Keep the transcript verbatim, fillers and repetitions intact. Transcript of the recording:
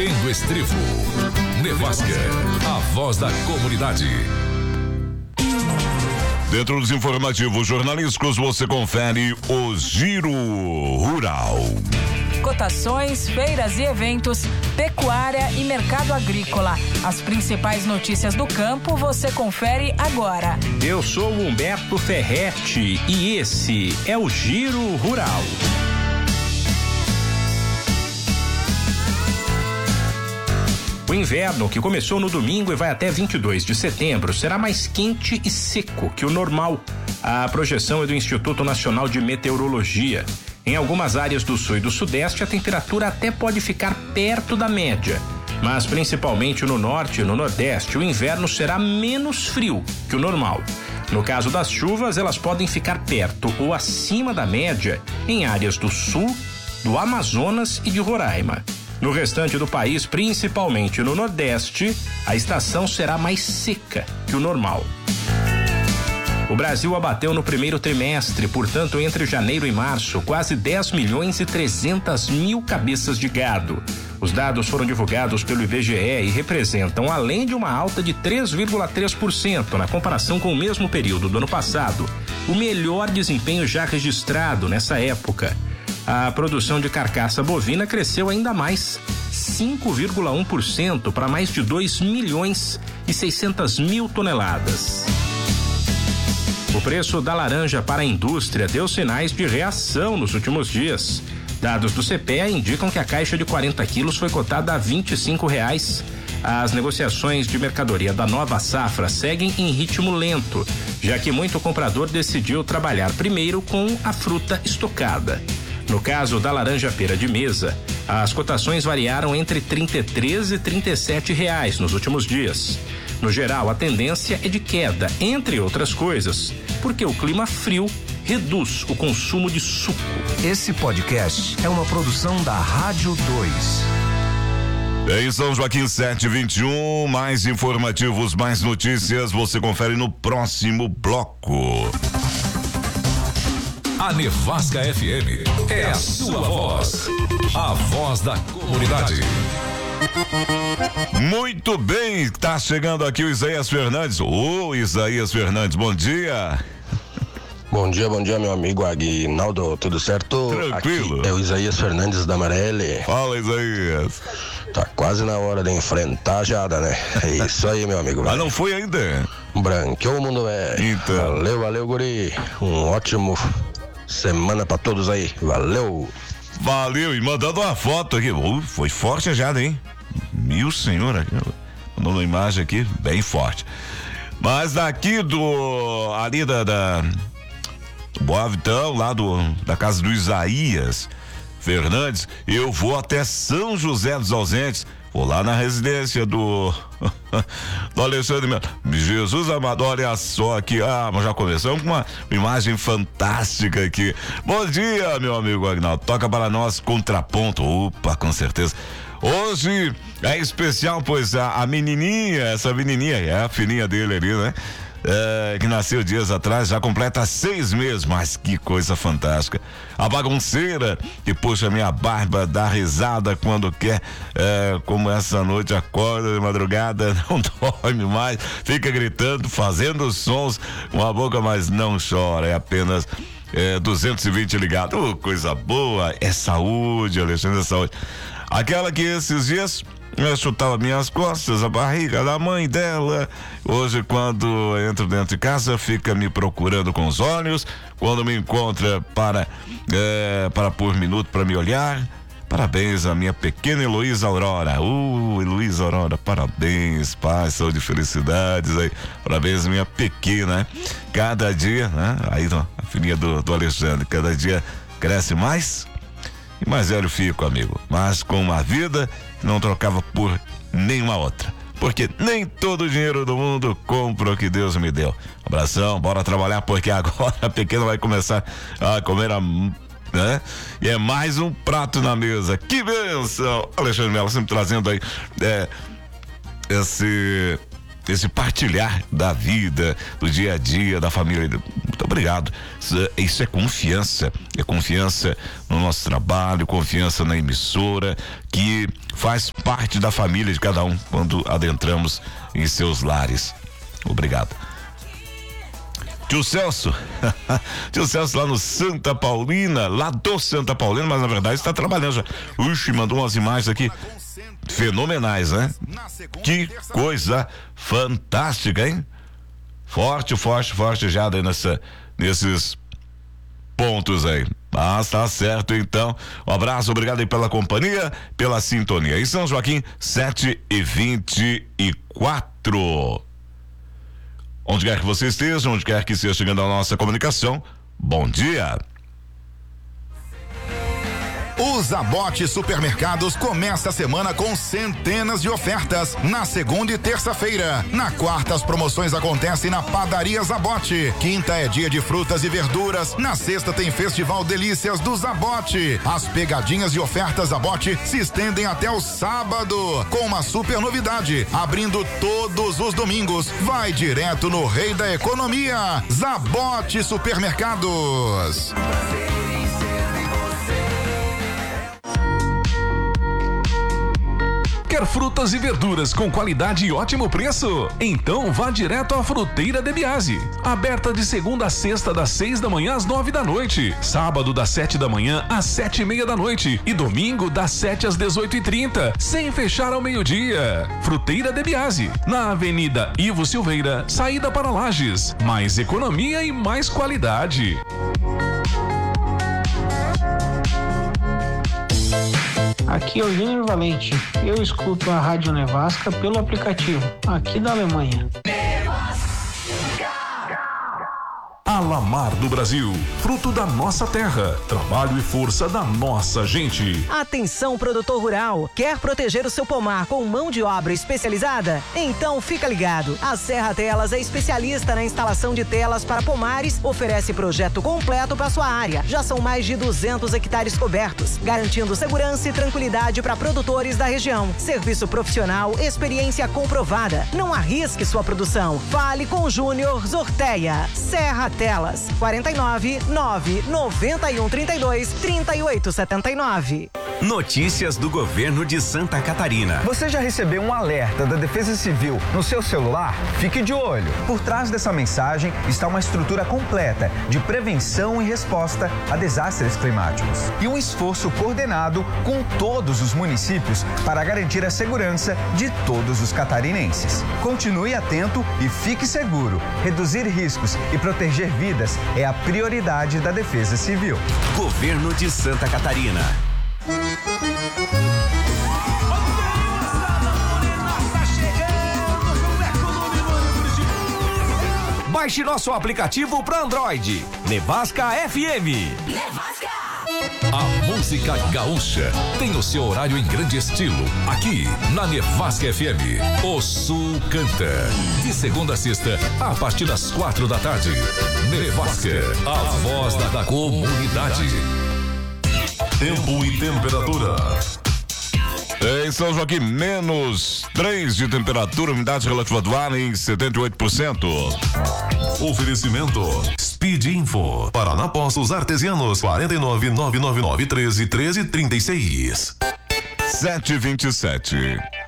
Batendo Estribo. Nevasca, a voz da comunidade. Dentro dos informativos jornalísticos, você confere o Giro Rural. Cotações, feiras e eventos, pecuária e mercado agrícola. As principais notícias do campo você confere agora. Eu sou o Humberto Ferretti e esse é o Giro Rural. O inverno, que começou no domingo e vai até vinte e dois de setembro, será mais quente e seco que o normal. A projeção é do Instituto Nacional de Meteorologia. Em algumas áreas do sul e do sudeste, a temperatura até pode ficar perto da média. Mas principalmente no norte e no nordeste, o inverno será menos frio que o normal. No caso das chuvas, elas podem ficar perto ou acima da média em áreas do sul, do Amazonas e de Roraima. No restante do país, principalmente no Nordeste, a estação será mais seca que o normal. O Brasil abateu no primeiro trimestre, portanto, entre janeiro e março, quase dez milhões e trezentas mil cabeças de gado. Os dados foram divulgados pelo I B G E e representam, além de uma alta de três vírgula três por cento na comparação com o mesmo período do ano passado, o melhor desempenho já registrado nessa época. A produção de carcaça bovina cresceu ainda mais, cinco vírgula um por cento para mais de dois milhões e seiscentas mil toneladas. O preço da laranja para a indústria deu sinais de reação nos últimos dias. Dados do C P E A indicam que a caixa de quarenta quilos foi cotada a vinte e cinco reais. As negociações de mercadoria da nova safra seguem em ritmo lento, já que muito comprador decidiu trabalhar primeiro com a fruta estocada. No caso da laranja pera de mesa, as cotações variaram entre trinta e três e trinta e sete reais nos últimos dias. No geral, a tendência é de queda, entre outras coisas, porque o clima frio reduz o consumo de suco. Esse podcast é uma produção da Rádio dois. Em São Joaquim sete vinte e um, mais informativos, mais notícias, você confere no próximo bloco. A Nevasca F M é a sua voz, a voz da comunidade. Muito bem, tá chegando aqui o Isaías Fernandes. Ô, Isaías Fernandes, bom dia. Bom dia, bom dia, meu amigo Aguinaldo, tudo certo? Tranquilo. Aqui é o Isaías Fernandes da Amarelli. Fala, Isaías. Tá quase na hora de enfrentar a jada, né? É isso aí, meu amigo. Mas não foi ainda. Branqueou o mundo, é. Então. Valeu, valeu, guri. Um ótimo semana pra todos aí. Valeu. Valeu, e mandando uma foto aqui. Uh, foi forte a jada, hein? Meu senhor, mandou uma imagem aqui, bem forte. Mas daqui do, ali da, da Boa Vitão, lá do, da casa do Isaías Fernandes, eu vou até São José dos Ausentes, vou lá na residência do do Alexandre Melo. Jesus amado, olha só aqui, ah, mas já começamos com uma imagem fantástica aqui. Bom dia, meu amigo Agnaldo, toca para nós Contraponto, opa, com certeza. Hoje é especial, pois a, a menininha, essa menininha, é a filhinha dele ali, né? É, que nasceu dias atrás, já completa seis meses, mas que coisa fantástica. A bagunceira que puxa minha barba, dá risada quando quer, é, como essa noite acorda de madrugada, não dorme mais, fica gritando, fazendo sons com a boca, mas não chora, é apenas é, duzentos e vinte ligado. Oh, coisa boa, é saúde, Alexandre, é saúde. Aquela que esses dias eu chutava minhas costas, a barriga da mãe dela. Hoje, quando entro dentro de casa, fica me procurando com os olhos. Quando me encontra para é, para por minuto para me olhar. Parabéns à minha pequena Heloísa Aurora. Uh, Heloísa Aurora, parabéns, paz, saúde e felicidades aí. Parabéns, minha pequena. Cada dia, né? Aí, a filhinha do, do Alexandre, cada dia cresce mais e mais velho fico, amigo. Mas com uma vida que não trocava por nenhuma outra. Porque nem todo o dinheiro do mundo compra o que Deus me deu. Abração, bora trabalhar, porque agora a pequena vai começar a comer a... né? E é mais um prato na mesa. Que bênção! Alexandre Melo sempre trazendo aí é, esse esse partilhar da vida, do dia a dia, da família. Muito obrigado. Isso, isso é confiança, é confiança no nosso trabalho, confiança na emissora, que faz parte da família de cada um quando adentramos em seus lares. Obrigado. Tio Celso, tio Celso lá no Santa Paulina, lá do Santa Paulina, mas na verdade está trabalhando já. Uxi, mandou umas imagens aqui fenomenais, né? Que coisa fantástica, hein? Forte, forte, forte já daí nessa, nesses pontos aí. Ah, tá certo então. Um abraço, obrigado aí pela companhia, pela sintonia. Em São Joaquim, sete e vinte e quatro. Onde quer que você esteja, onde quer que esteja chegando a nossa comunicação, bom dia. O Zabote Supermercados começa a semana com centenas de ofertas na segunda e terça-feira. Na quarta, as promoções acontecem na Padaria Zabote. Quinta é dia de frutas e verduras. Na sexta tem Festival Delícias do Zabote. As pegadinhas e ofertas Zabote se estendem até o sábado, com uma super novidade, abrindo todos os domingos. Vai direto no Rei da Economia, Zabote Supermercados. Quer frutas e verduras com qualidade e ótimo preço? Então vá direto à Fruteira de Biase. Aberta de segunda a sexta, das seis da manhã às nove da noite. Sábado, das sete da manhã às sete e meia da noite. E domingo, das sete às dezoito e trinta, sem fechar ao meio-dia. Fruteira de Biase, na Avenida Ivo Silveira, saída para Lages. Mais economia e mais qualidade. Aqui é o Júnior Valente. Eu escuto a Rádio Nevasca pelo aplicativo, aqui da Alemanha. Alamar do Brasil, fruto da nossa terra, trabalho e força da nossa gente. Atenção, produtor rural, quer proteger o seu pomar com mão de obra especializada? Então fica ligado, a Serra Telas é especialista na instalação de telas para pomares, oferece projeto completo para sua área. Já são mais de duzentos hectares cobertos, garantindo segurança e tranquilidade para produtores da região. Serviço profissional, experiência comprovada. Não arrisque sua produção. Fale com Júnior Zorteia. Serra Telas, quarenta e nove, nove, noventa e um, trinta e dois, trinta e oito, setenta e nove. Notícias do governo de Santa Catarina. Você já recebeu um alerta da Defesa Civil no seu celular? Fique de olho. Por trás dessa mensagem está uma estrutura completa de prevenção e resposta a desastres climáticos. E um esforço coordenado com todos os municípios para garantir a segurança de todos os catarinenses. Continue atento e fique seguro. Reduzir riscos e proteger vidas é a prioridade da Defesa Civil. Governo de Santa Catarina. Baixe nosso aplicativo para Android. Nevasca F M. Nevasca. A música gaúcha tem o seu horário em grande estilo, aqui na Nevasca F M. O Sul canta. De segunda a sexta, a partir das quatro da tarde. Nevasca, a voz da, da comunidade. Tempo e temperatura. Em São Joaquim, menos três de temperatura, umidade relativa do ar em setenta e oito por cento. Oferecimento Speed Info. Paraná Poços Artesianos, quarenta e nove, nove nove nove, treze, treze, trinta e seis. sete e vinte e sete.